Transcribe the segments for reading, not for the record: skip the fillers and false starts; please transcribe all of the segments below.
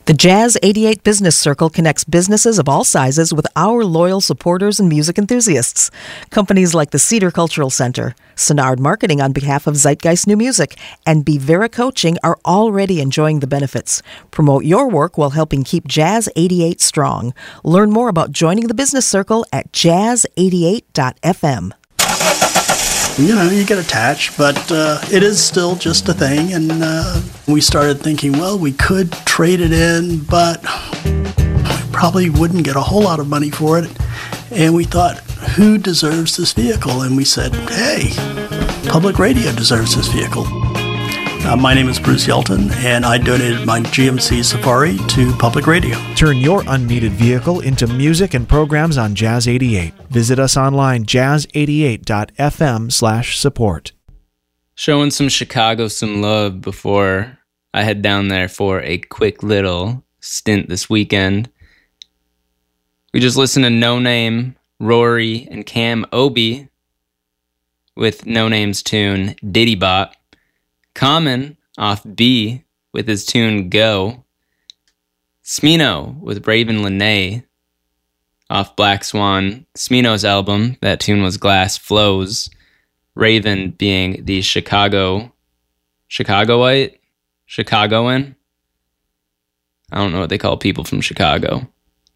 The Jazz 88 Business Circle connects businesses of all sizes with our loyal supporters and music enthusiasts. Companies like the Cedar Cultural Center, Sonard Marketing on behalf of Zeitgeist New Music, and Bevera Coaching are already enjoying the benefits. Promote your work while helping keep Jazz 88 strong. Learn more about joining the Business Circle at jazz88.fm. You get attached, but it is still just a thing. And we started thinking, well, we could trade it in, but we probably wouldn't get a whole lot of money for it. And we thought, who deserves this vehicle? And we said, hey, public radio deserves this vehicle. My name is Bruce Yelton, and I donated my GMC Safari to public radio. Turn your unneeded vehicle into music and programs on Jazz 88. Visit us online, jazz88.fm/support. Showing some Chicago some love before I head down there for a quick little stint this weekend. We just listened to No Name, Rory, and Cam Obi with No Name's tune Diddy Bop. Common off B with his tune Go. Smino with Raven Lene off Black Swan. Smino's album, that tune was Glass Flows. Raven being the Chicagoan? I don't know what they call people from Chicago.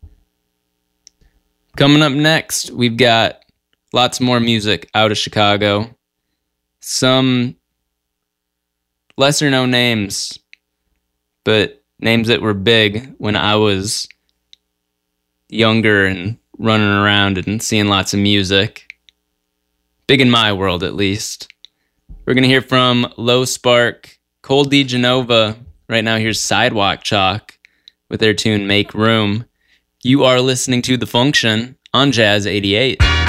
Coming up next, we've got lots more music out of Chicago. Some lesser known names, but names that were big when I was younger and running around and seeing lots of music. Big in my world, at least. We're going to hear from Low Spark, Cole DeGenova. Right now, here's Sidewalk Chalk with their tune Make Room. You are listening to The Function on Jazz 88.